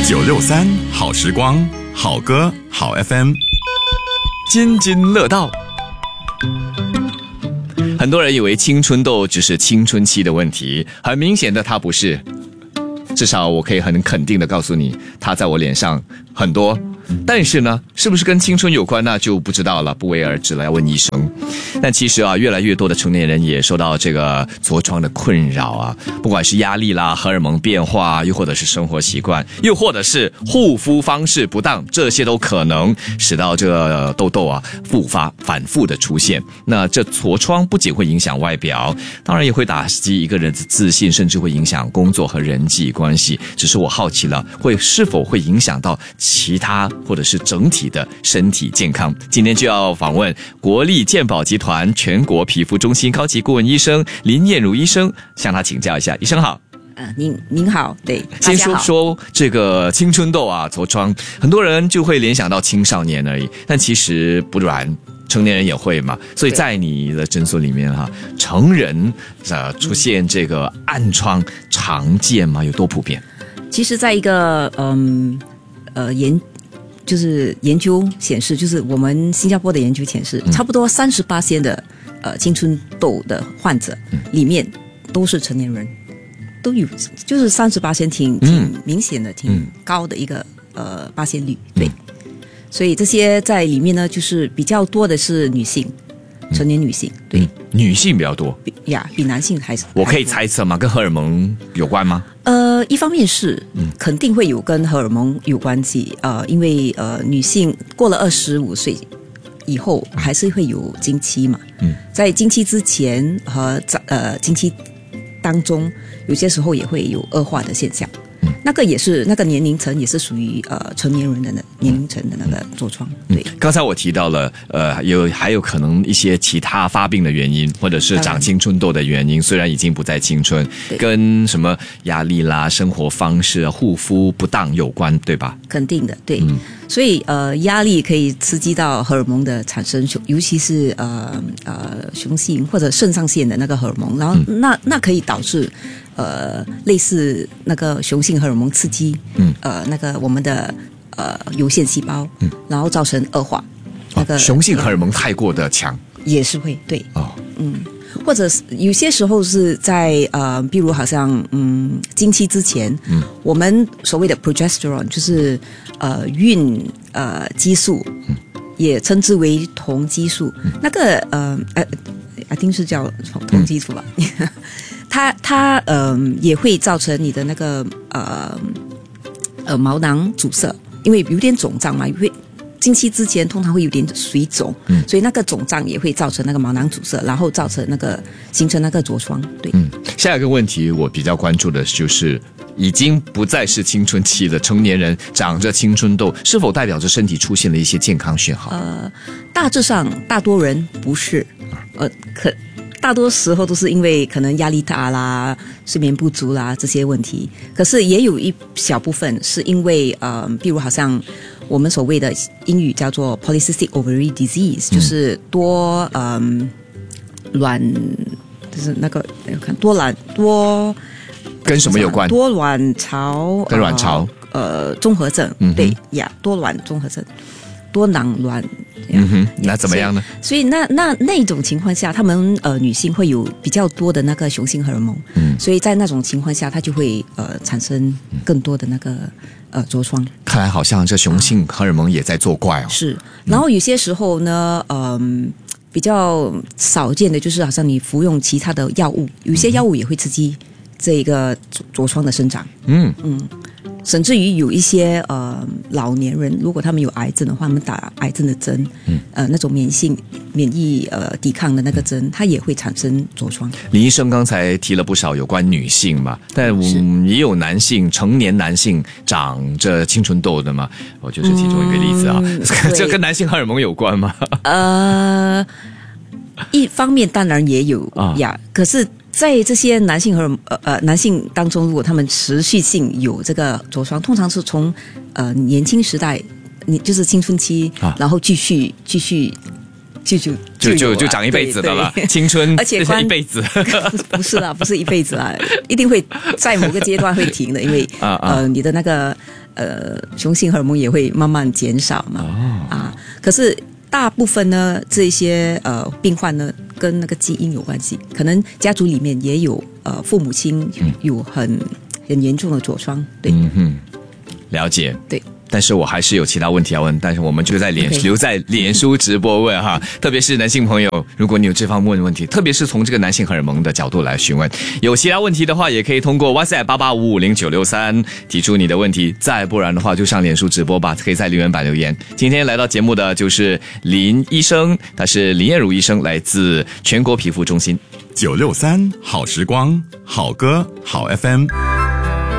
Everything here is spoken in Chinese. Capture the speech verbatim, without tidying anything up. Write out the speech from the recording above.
九六三好时光，好歌好 F M， 津津乐道。很多人以为青春痘只是青春期的问题，很明显的它不是。至少我可以很肯定的告诉你，它在我脸上很多。但是呢，是不是跟青春有关，那就不知道了，不为而知了，要问医生。但其实啊，越来越多的成年人也受到这个痤疮的困扰啊，不管是压力啦、荷尔蒙变化，又或者是生活习惯，又或者是护肤方式不当，这些都可能使到这个痘痘啊复发、反复的出现。那这痤疮不仅会影响外表，当然也会打击一个人的自信，甚至会影响工作和人际关系。只是我好奇了，会是否会影响到其他或者是整体的身体健康？今天就要访问国立健保集团全国皮肤中心高级顾问医生林燕如医生，向他请教一下。医生好。 呃，您您好，对， 先说说这个青春痘啊、痤疮，很多人就会联想到青少年而已，但其实不然。成年人也会嘛，所以在你的诊所里面哈、啊，成人呃出现这个暗疮常见吗？有多普遍？ 其实，在一个嗯呃研就是研究显示，就是我们新加坡的研究显示，嗯、差不多三十八%的呃青春痘的患者、嗯、里面都是成年人，都有，就是三十八%挺挺明显的、挺高的一个、嗯、呃发现率，对。嗯，所以这些在里面呢，就是比较多的是女性，成年女性，对， 嗯、女性比较多， 比呀，比男性还是。 我可以猜测吗？跟荷尔蒙有关吗？ 呃，一方面是，嗯，肯定会有跟荷尔蒙有关系，呃，因为呃，女性过了二十五岁以后，还是会有经期嘛，嗯，在经期之前和在呃经期当中，有些时候也会有恶化的现象。那个也是那个年龄层也是属于呃成年人的年龄层的那个痤疮。对、嗯， 刚才我提到了呃有还有可能一些其他发病的原因，或者是长青春痘的原因，虽然已经不在青春，跟什么压力啦、生活方式、护肤不当有关，对吧？ 肯定的，对。嗯、所以呃压力可以刺激到荷尔蒙的产生，尤其是呃呃雄性或者肾上腺的那个荷尔蒙，然后那、嗯、那可以导致。呃，类似那个雄性荷尔蒙刺激，嗯，呃，那个我们的呃乳腺细胞，嗯，然后造成恶化。那个、 哦、雄性荷尔蒙太过的强， 也是会对哦，嗯，或者是有些时候是在呃，比如好像嗯经期之前，嗯，我们所谓的 progesterone 就是呃孕呃激素，嗯，也称之为雄激素，嗯、那个呃呃，一定是叫雄激素吧。嗯它它呃也会造成你的那个呃呃毛囊阻塞，因为有点肿胀嘛，会经期之前通常会有点水肿，嗯，所以那个肿胀也会造成那个毛囊阻塞，然后造成那个形成那个痤疮。对， 嗯，下一个问题我比较关注的就是已经不再是青春期的成年人长着青春痘，是否代表着身体出现了一些健康讯号？ 呃，大致上大多人不是，呃可。大多时候都是因为可能压力大啦、睡眠不足啦这些问题，可是也有一小部分是因为呃，比如好像我们所谓的英语叫做 polycystic ovary disease，、嗯、就是多嗯、呃、卵，就是那个看多卵多跟什么有关？ 多卵巢跟卵巢呃综合症，嗯、对呀，多卵综合症。多囊卵， 嗯哼，那怎么样呢？ 所以, 所以那那那种情况下，他们呃女性会有比较多的那个雄性荷尔蒙，嗯，所以在那种情况下，它就会呃产生更多的那个呃痤疮。 看来好像这雄性荷尔蒙也在作怪哦。 是，然后有些时候呢，嗯、呃，比较少见的就是好像你服用其他的药物，有些药物也会刺激这个痤疮的生长。嗯嗯。甚至于有一些呃老年人，如果他们有癌症的话，他们打癌症的针，嗯，呃那种免性免疫呃抵抗的那个针，它也会产生痤疮。 林医生刚才提了不少有关女性嘛，但嗯也有男性，成年男性长着青春痘的嘛，我就是其中一个例子啊。嗯、这跟男性荷尔蒙有关吗？呃， 一方面当然也有、啊、呀，可是。在这些男性荷尔呃呃男性当中，如果他们持续性有这个痤疮，通常是从呃年轻时代，你就是青春期，啊、然后继续继续就就就就就长一辈子的了，青春而且一辈子不是啦，不是一辈子啦，一定会在某个阶段会停的，因为啊啊呃你的那个呃雄性荷尔蒙也会慢慢减少嘛。 哦、 啊，可是大部分呢这些呃病患呢跟那个基因有关系，可能家族里面也有呃父母亲有很、嗯、很严重的痤疮。对， 嗯哼，了解。 对。 但是我还是有其他问题要问，但是我们就在脸、okay. 留在脸书直播问哈，特别是男性朋友，如果你有这方面问题，特别是从这个男性荷尔蒙的角度来询问，有其他问题的话，也可以通过 WhatsApp 八八五五零九六三提出你的问题，再不然的话就上脸书直播吧，可以在留言板留言。今天来到节目的就是林医生，他是林燕如医生，来自全国皮肤中心。 九六三好时光，好歌好 F M。